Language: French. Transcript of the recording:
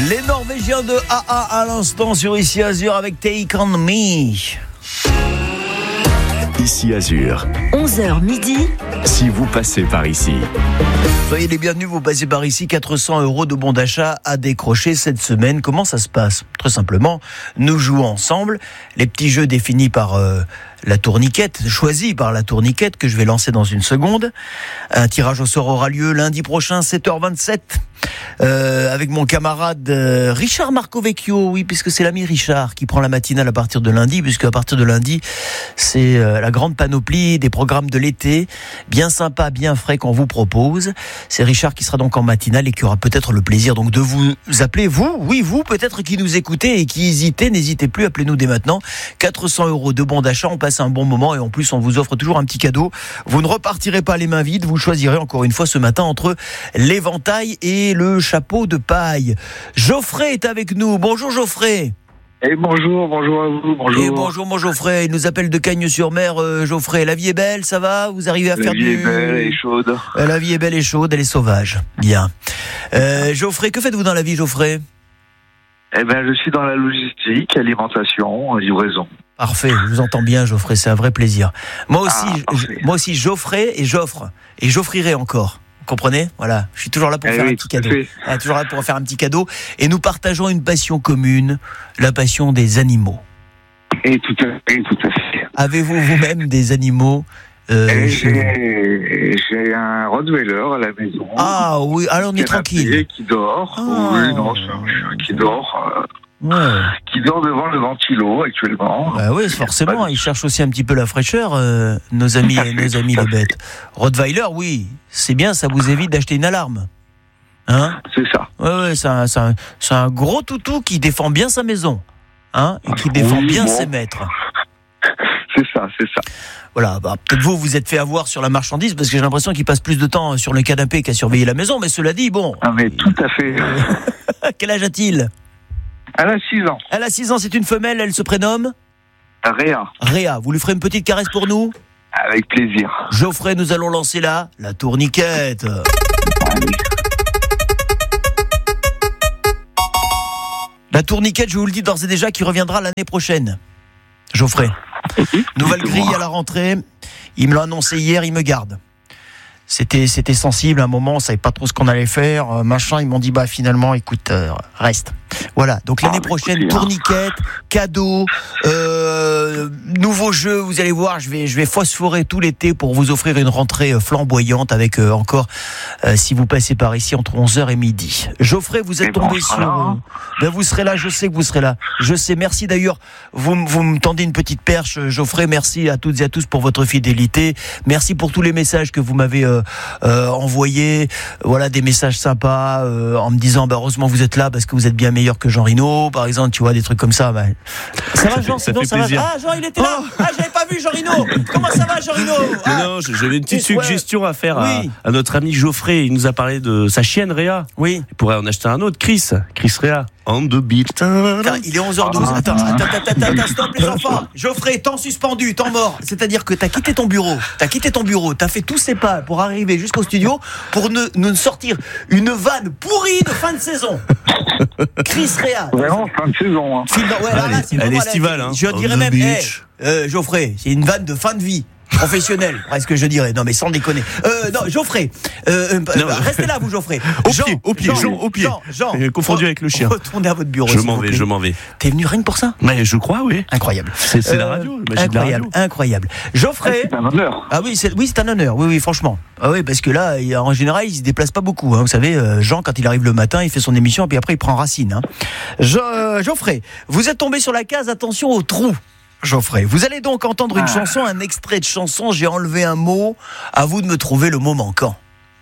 Les Norvégiens de AA à l'instant sur Ici Azur avec Take On Me. Ici Azur, 11h midi. si vous passez par ici. Soyez les bienvenus, vous passez par ici, 400 € de bons d'achat à décrocher cette semaine. Comment ça se passe ? Très simplement, nous jouons ensemble les petits jeux définis par la tourniquette, choisis par la tourniquette que je vais lancer dans une seconde. Un tirage au sort aura lieu lundi prochain, 7h27, avec mon camarade Richard Marcovecchio, oui, puisque c'est l'ami Richard qui prend la matinale à partir de lundi, puisque à partir de lundi, c'est la grande panoplie des programmes de l'été, bien sympa, bien frais qu'on vous propose. C'est Richard qui sera donc en matinale et qui aura peut-être le plaisir donc de vous appeler, vous peut-être qui nous écoutez et qui hésitez, n'hésitez plus, appelez-nous dès maintenant. 400 € de bons d'achat, on passe un bon moment et en plus on vous offre toujours un petit cadeau. Vous ne repartirez pas les mains vides, vous choisirez encore une fois ce matin entre l'éventail et le chapeau de paille. Geoffrey est avec nous. Bonjour Geoffrey. Et bonjour à vous, bonjour. Et bonjour mon Geoffrey, il nous appelle de Cagnes-sur-Mer. Geoffrey, la vie est belle, ça va ? Vous arrivez à faire du... La vie est belle et chaude. La vie est belle et chaude, elle est sauvage. Bien. Geoffrey, que faites-vous dans la vie, Geoffrey ? Eh ben, je suis dans la logistique, alimentation, livraison. Parfait, je vous entends bien, Geoffrey, c'est un vrai plaisir. Moi aussi, Geoffrey et j'offre. Et j'offrirai encore. Vous comprenez ? Voilà, je suis toujours là pour faire un petit cadeau. Toujours là pour faire un petit cadeau. Et nous partageons une passion commune, la passion des animaux. Et tout à fait. Avez-vous vous-même des animaux j'ai un Rottweiler à la maison. Ah oui, alors on est tranquille. Qui dort. Oh. Oui, non, c'est un chien qui dort. Ouais. Qui dort devant le ventilo actuellement. Bah oui, forcément, ils cherchent aussi un petit peu la fraîcheur, nos amis les bêtes. Rottweiler, oui, c'est bien, ça vous évite d'acheter une alarme. Hein ? C'est ça. Ouais, c'est un gros toutou qui défend bien sa maison, hein, et qui défend bien ses maîtres. C'est ça. Voilà, peut-être vous êtes fait avoir sur la marchandise parce que j'ai l'impression qu'il passe plus de temps sur le canapé qu'à surveiller la maison, mais cela dit, bon. Ah mais tout à fait. Quel âge a-t-il ? Elle a 6 ans. Elle a 6 ans, c'est une femelle, elle se prénomme ? Réa, vous lui ferez une petite caresse pour nous ? Avec plaisir. Geoffrey, nous allons lancer la tourniquette. La tourniquette, je vous le dis d'ores et déjà, qui reviendra l'année prochaine. Geoffrey. Nouvelle grille à la rentrée. Il me l'a annoncé hier, il me garde. C'était sensible à un moment, on savait pas trop ce qu'on allait faire, ils m'ont dit finalement écoute, reste. Voilà, donc l'année prochaine, tourniquette, cadeau, nouveau jeu, vous allez voir, je vais phosphorer tout l'été pour vous offrir une rentrée flamboyante avec encore, si vous passez par ici entre 11h et midi. Geoffrey, vous êtes tombé sur... vous serez là, je sais que vous serez là. Je sais, merci d'ailleurs, vous me tendez une petite perche, Geoffrey, merci à toutes et à tous pour votre fidélité. Merci pour tous les messages que vous m'avez envoyés, voilà, des messages sympas, en me disant heureusement vous êtes là parce que vous êtes bien meilleur que Jean Rino, par exemple, tu vois, des trucs comme ça. Ça va, Jean? Sinon, ça va. Ah, Jean, il était là. J'avais pas vu Jean Rino. Comment ça va, Jean Rino? Non, j'avais une petite suggestion à faire à notre ami Geoffrey. Il nous a parlé de sa chienne Réa. Oui. Il pourrait en acheter un autre, Chris Réa. On the beat. Il est 11h12. Attends, stop les enfants. Geoffrey, temps suspendu, temps mort. C'est-à-dire que t'as quitté ton bureau, t'as fait tous ces pas pour arriver jusqu'au studio pour nous sortir une vanne pourrie de fin de saison. Chris Réa. Vraiment, fin de saison. Hein. Elle est estivale. Hein. Je dirais même, Geoffrey, c'est une vanne de fin de vie. Professionnel, presque je dirais. Non mais sans déconner. Non, Geoffrey. Restez là, vous, Geoffrey. Au pied. Jean. Confondu avec le chien. Retournez à votre bureau. Je m'en vais. T'es venu rien que pour ça? Mais je crois, oui. Incroyable. C'est la radio, le magie de la radio. Incroyable. Geoffrey. C'est un honneur. Ah oui, c'est un honneur. Oui, franchement. Ah oui, parce que là, en général, il se déplace pas beaucoup. Hein. Vous savez, Jean, quand il arrive le matin, il fait son émission, puis après, il prend racine. Hein. Geoffrey, vous êtes tombé sur la case. Attention au trou. Geoffrey, vous allez donc entendre une chanson, un extrait de chanson. J'ai enlevé un mot. À vous de me trouver le mot manquant.